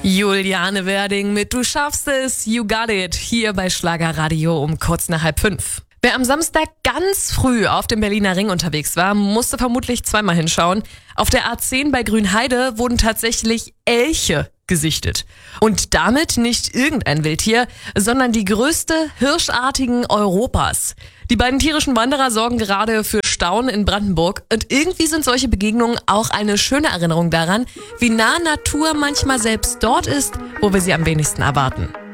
Juliane Werding mit Du schaffst es, you got it, hier bei Schlagerradio um kurz nach 4:30. Wer am Samstag ganz früh auf dem Berliner Ring unterwegs war, musste vermutlich zweimal hinschauen. Auf der A10 bei Grünheide wurden tatsächlich Elche gesichtet. Und damit nicht irgendein Wildtier, sondern die größte Hirschartigen Europas. Die beiden tierischen Wanderer sorgen gerade für Staunen in Brandenburg und irgendwie sind solche Begegnungen auch eine schöne Erinnerung daran, wie nah Natur manchmal selbst dort ist, wo wir sie am wenigsten erwarten.